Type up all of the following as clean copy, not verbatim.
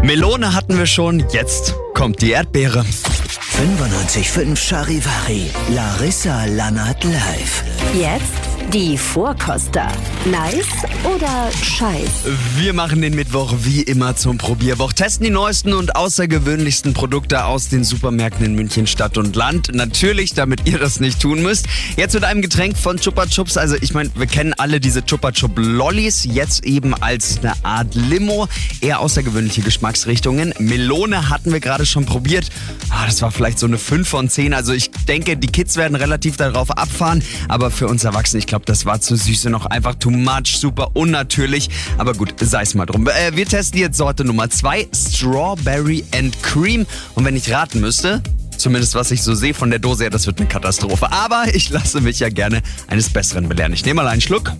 Melone hatten wir schon, jetzt kommt die Erdbeere. 95.5 Charivari, Larissa Lannert live. Jetzt die Vorkoster. Nice oder scheiß? Wir machen den Mittwoch wie immer zum Probierwoch. Testen die neuesten und außergewöhnlichsten Produkte aus den Supermärkten in München Stadt und Land. Natürlich, damit ihr das nicht tun müsst. Jetzt mit einem Getränk von Chupa Chups. Also ich meine, wir kennen alle diese Chupa Chup Lollis. Jetzt eben als eine Art Limo. Eher außergewöhnliche Geschmacksrichtungen. Melone hatten wir gerade schon probiert. Das war vielleicht so eine 5 von 10. Also ich denke, die Kids werden relativ darauf abfahren. Aber für uns Erwachsene, ich glaube, das war zu süß und noch einfach too much, super unnatürlich. Aber gut, sei es mal drum. Wir testen jetzt Sorte Nummer 2, Strawberry and Cream. Und wenn ich raten müsste, zumindest was ich so sehe von der Dose her, das wird eine Katastrophe. Aber ich lasse mich ja gerne eines Besseren belehren. Ich nehme mal einen Schluck.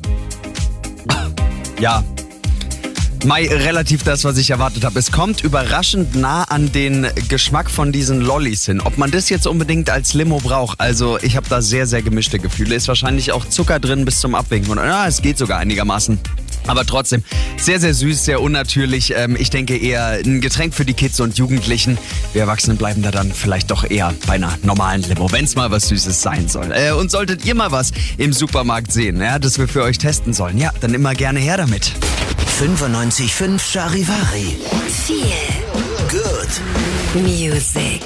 Ja, relativ das, was ich erwartet habe. Es kommt überraschend nah an den Geschmack von diesen Lollis hin. Ob man das jetzt unbedingt als Limo braucht, also ich habe da sehr, sehr gemischte Gefühle. Ist wahrscheinlich auch Zucker drin bis zum Abwinken. Und es geht sogar einigermaßen. Aber trotzdem, sehr, sehr süß, sehr unnatürlich. Ich denke eher ein Getränk für die Kids und Jugendlichen. Wir Erwachsenen bleiben da dann vielleicht doch eher bei einer normalen Limo, wenn es mal was Süßes sein soll. Und solltet ihr mal was im Supermarkt sehen, ja, das wir für euch testen sollen, ja, dann immer gerne her damit. 95.5 Charivari. Viel Good Music.